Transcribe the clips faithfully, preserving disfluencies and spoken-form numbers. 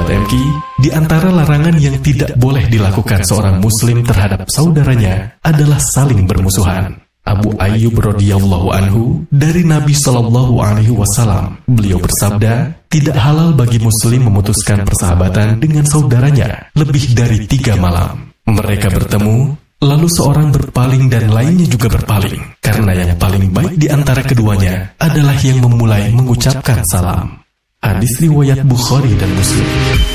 Sahabat M K, di antara larangan yang tidak boleh dilakukan seorang muslim terhadap saudaranya adalah saling bermusuhan. Abu Ayyub radhiyallahu anhu dari Nabi Shallallahu alaihi wasallam, beliau bersabda, tidak halal bagi muslim memutuskan persahabatan dengan saudaranya lebih dari tiga malam. Mereka bertemu, lalu seorang berpaling dan lainnya juga berpaling, karena yang paling baik di antara keduanya adalah yang memulai mengucapkan salam. Hadis riwayat Bukhari dan Muslim.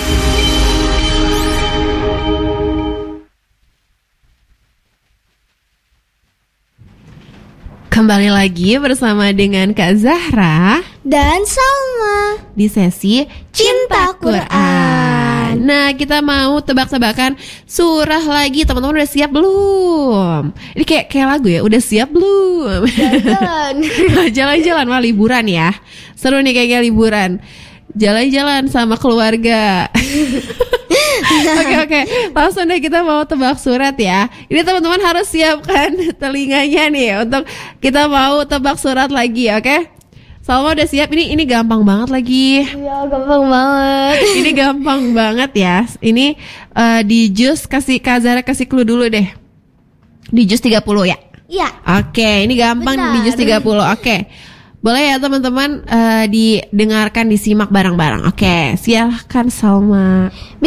Kembali lagi bersama dengan Kak Zahra dan Salma di sesi Cinta Quran. Nah, kita mau tebak-tebakan surah lagi. Teman-teman udah siap belum? Ini kayak kayak lagu ya. Udah siap belum? Jalan-jalan. Jalan-jalan mah liburan ya. Seru nih kayaknya liburan. Jalan-jalan sama keluarga. Oke oke, langsung deh kita mau tebak surat ya. Ini teman-teman harus siapkan telinganya nih untuk kita mau tebak surat lagi, oke? Salma udah siap? Ini ini gampang banget lagi. Iya, gampang banget. Ini gampang banget ya. Ini uh, di juz kasih Kak Zara kasih clue dulu deh. Di juz tiga puluh ya. Iya. Oke, ini gampang. Benar. Di juz tiga puluh. Oke. Boleh ya teman-teman uh, didengarkan, disimak bareng-bareng. Oke, silahkan Salma.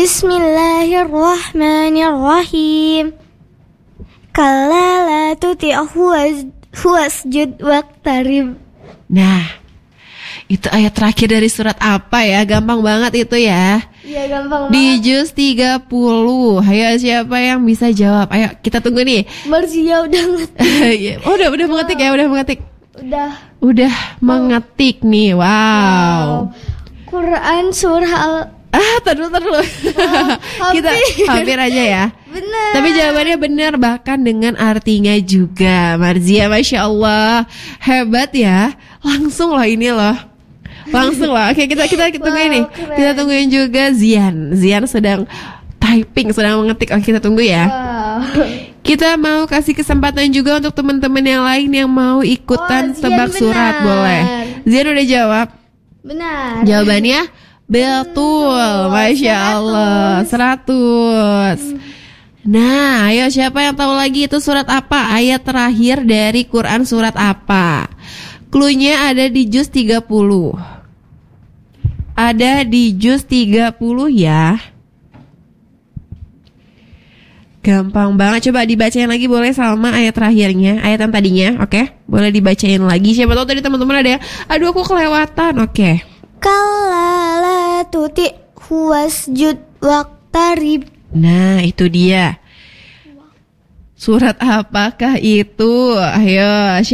Bismillahirrahmanirrahim. Kalla la tuti'hu wasjud waqtarib. Nah, itu ayat terakhir dari surat apa ya? Gampang banget itu ya. Iya, gampang Di banget. juz tiga puluh. Ayo siapa yang bisa jawab? Ayo kita tunggu nih. Marzia udah ngetik. Oh, udah udah mengetik ya, udah mengetik. Udah. Udah mengetik nih. Wow. Wow. Quran surah Al. Ah, taruh taruh. Oh, kita hampir aja ya. Benar. Tapi jawabannya benar, bahkan dengan artinya juga. Marzia, Masya Allah, hebat ya. Langsung loh ini loh. Langsung loh. Oke, kita kita tunggu Wow, ini. keren. Kita tungguin juga Zian. Zian sedang typing, sedang mengetik. Oke, kita tunggu ya. Wow. Kita mau kasih kesempatan juga untuk teman-teman yang lain yang mau ikutan Oh, Zian tebak benar. surat, boleh. Zian udah jawab. Benar. Jawabannya betul, Masya Allah, seratus. Nah, ayo siapa yang tahu lagi itu surat apa? Ayat terakhir dari Quran surat apa? Cluenya ada di juz tiga puluh. Ada di juz tiga puluh ya. Gampang banget, coba dibacain lagi boleh Salma ayat terakhirnya, ayat yang tadinya, oke? Boleh dibacain lagi, siapa tahu tadi teman-teman ada yang, aduh aku kelewatan, oke? Kalla la tuti'hu wasjud waqtarib. Nah, itu dia. Surat apakah itu? Ayo,